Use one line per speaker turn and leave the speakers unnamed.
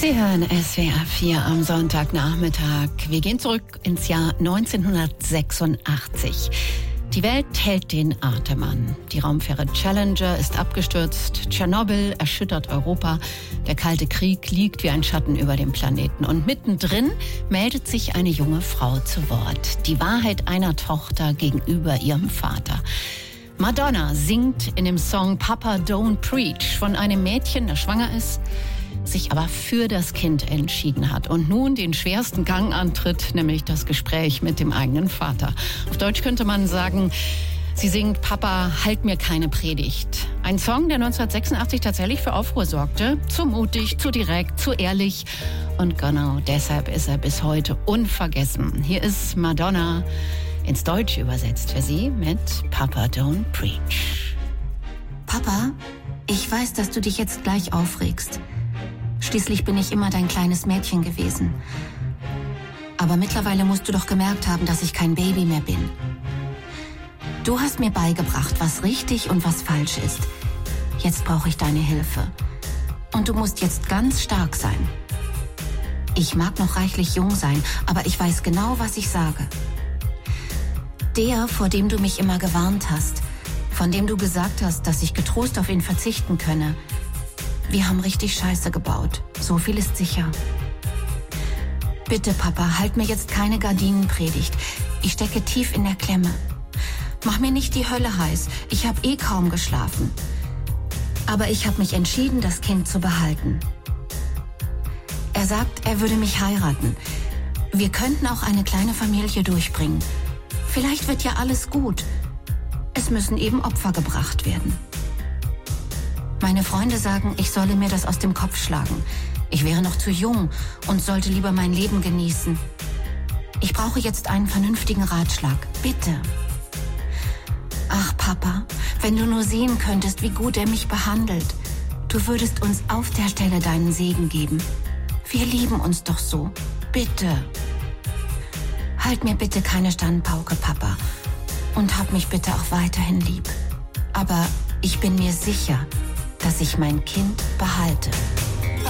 Sie hören SWR 4 am Sonntagnachmittag. Wir gehen zurück ins Jahr 1986. Die Welt hält den Atem an. Die Raumfähre Challenger ist abgestürzt. Tschernobyl erschüttert Europa. Der Kalte Krieg liegt wie ein Schatten über dem Planeten. Und mittendrin meldet sich eine junge Frau zu Wort. Die Wahrheit einer Tochter gegenüber ihrem Vater. Madonna singt in dem Song Papa Don't Preach von einem Mädchen, das schwanger ist, sich aber für das Kind entschieden hat und nun den schwersten Gang antritt, nämlich das Gespräch mit dem eigenen Vater. Auf Deutsch könnte man sagen, sie singt Papa, halt mir keine Predigt. Ein Song, der 1986 tatsächlich für Aufruhr sorgte. Zu mutig, zu direkt, zu ehrlich. Und genau deshalb ist er bis heute unvergessen. Hier ist Madonna ins Deutsche übersetzt für Sie mit Papa Don't Preach.
Papa, ich weiß, dass du dich jetzt gleich aufregst. Schließlich bin ich immer dein kleines Mädchen gewesen. Aber mittlerweile musst du doch gemerkt haben, dass ich kein Baby mehr bin. Du hast mir beigebracht, was richtig und was falsch ist. Jetzt brauche ich deine Hilfe. Und du musst jetzt ganz stark sein. Ich mag noch reichlich jung sein, aber ich weiß genau, was ich sage. Der, vor dem du mich immer gewarnt hast, von dem du gesagt hast, dass ich getrost auf ihn verzichten könne, wir haben richtig Scheiße gebaut. So viel ist sicher. Bitte, Papa, halt mir jetzt keine Gardinenpredigt. Ich stecke tief in der Klemme. Mach mir nicht die Hölle heiß. Ich habe kaum geschlafen. Aber ich habe mich entschieden, das Kind zu behalten. Er sagt, er würde mich heiraten. Wir könnten auch eine kleine Familie durchbringen. Vielleicht wird ja alles gut. Es müssen eben Opfer gebracht werden. Meine Freunde sagen, ich solle mir das aus dem Kopf schlagen. Ich wäre noch zu jung und sollte lieber mein Leben genießen. Ich brauche jetzt einen vernünftigen Ratschlag. Bitte. Ach, Papa, wenn du nur sehen könntest, wie gut er mich behandelt. Du würdest uns auf der Stelle deinen Segen geben. Wir lieben uns doch so. Bitte. Halt mir bitte keine Standpauke, Papa. Und hab mich bitte auch weiterhin lieb. Aber ich bin mir sicher, dass ich mein Kind behalte.